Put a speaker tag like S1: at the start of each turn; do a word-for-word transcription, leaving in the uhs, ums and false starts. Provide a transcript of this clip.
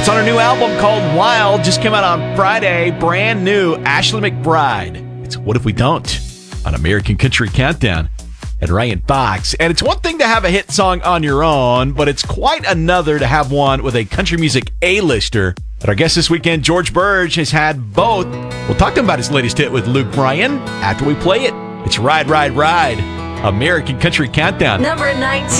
S1: It's on her new album called Wild. Just came out on Friday. Brand new. Ashley McBryde. It's What If We Don't on American Country Countdown and Ryan Fox. And it's one thing to have a hit song on your own, but it's quite another to have one with a country music A-lister. And our guest this weekend, George Burge, has had both. We'll talk to him about his latest hit with Luke Bryan after we play it. It's Ride, Ride, Ride. American Country Countdown.
S2: Number nineteen.